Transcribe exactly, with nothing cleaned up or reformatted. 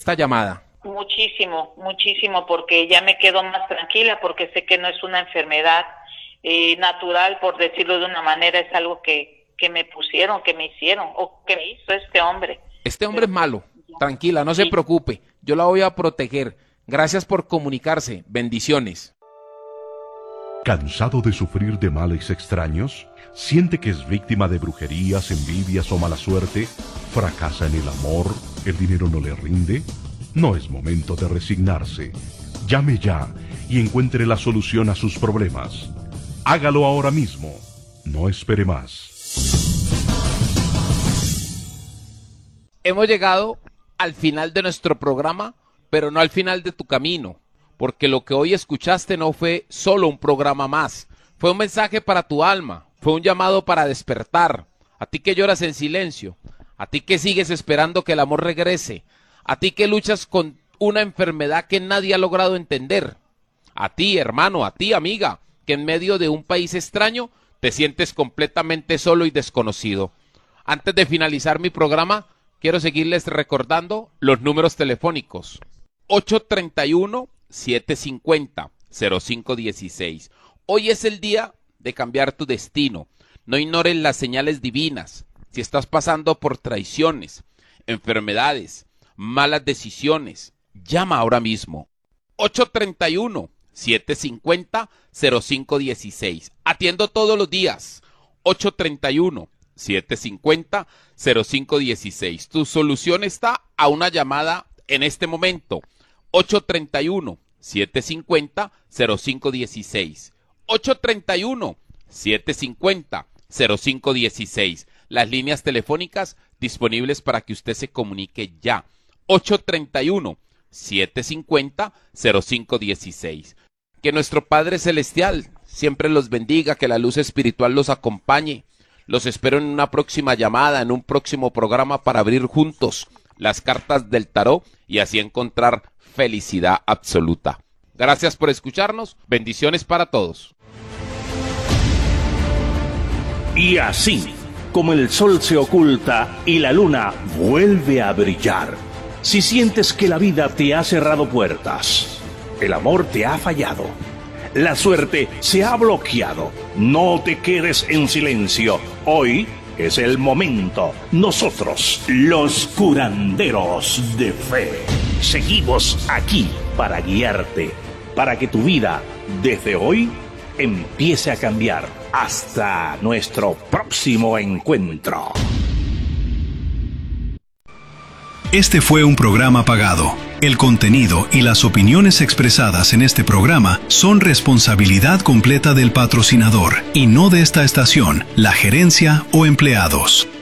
esta llamada? Muchísimo, muchísimo, porque ya me quedo más tranquila, porque sé que no es una enfermedad eh, natural, por decirlo de una manera, es algo que, que me pusieron, que me hicieron, o que me hizo este hombre. Este hombre es malo, tranquila, no se preocupe, yo la voy a proteger. Gracias por comunicarse, bendiciones. ¿Cansado de sufrir de males extraños? ¿Siente que es víctima de brujerías, envidias o mala suerte? ¿Fracasa en el amor? ¿El dinero no le rinde? No es momento de resignarse. Llame ya y encuentre la solución a sus problemas. Hágalo ahora mismo. No espere más. Hemos llegado al final de nuestro programa, pero no al final de tu camino, porque lo que hoy escuchaste no fue solo un programa más, fue un mensaje para tu alma, fue un llamado para despertar, a ti que lloras en silencio, a ti que sigues esperando que el amor regrese, a ti que luchas con una enfermedad que nadie ha logrado entender, a ti hermano, a ti amiga, que en medio de un país extraño te sientes completamente solo y desconocido. Antes de finalizar mi programa, quiero seguirles recordando los números telefónicos. ocho tres uno, siete cinco cero, cero cinco uno seis. Hoy es el día de cambiar tu destino. No ignores las señales divinas. Si estás pasando por traiciones, enfermedades, malas decisiones, llama ahora mismo. ocho tres uno, siete cinco cero, cero cinco uno seis. Atiendo todos los días. ocho tres uno, siete cinco cero, cero cinco uno seis. Tu solución está a una llamada en este momento. ocho tres uno, siete cinco cero, cero cinco uno seis. ocho tres uno, siete cinco cero, cero cinco uno seis. Las líneas telefónicas disponibles para que usted se comunique ya. ocho tres uno, siete cinco cero, cero cinco uno seis. Que nuestro Padre Celestial siempre los bendiga, que la luz espiritual los acompañe. Los espero en una próxima llamada, en un próximo programa para abrir juntos las cartas del tarot y así encontrar felicidad absoluta. Gracias por escucharnos. Bendiciones para todos. Y así, como el sol se oculta y la luna vuelve a brillar, si sientes que la vida te ha cerrado puertas, el amor te ha fallado, la suerte se ha bloqueado, no te quedes en silencio. Hoy es el momento. Nosotros, los curanderos de fe, seguimos aquí para guiarte, para que tu vida, desde hoy, empiece a cambiar. Hasta nuestro próximo encuentro. Este fue un programa pagado. El contenido y las opiniones expresadas en este programa son responsabilidad completa del patrocinador y no de esta estación, la gerencia o empleados.